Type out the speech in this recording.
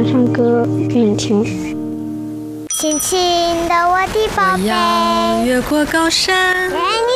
唱歌给你听。 轻轻的我的宝贝， 我要越过高山。